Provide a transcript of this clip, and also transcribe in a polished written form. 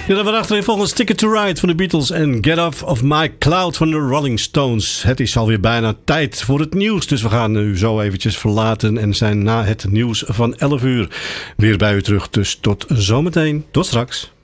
Ja, dan achterin volgens Ticket to Ride van de Beatles en Get Off of My Cloud van de Rolling Stones. Het is alweer bijna tijd voor het nieuws, dus we gaan u zo eventjes verlaten en zijn na het nieuws van 11 uur weer bij u terug. Dus tot zometeen, tot straks.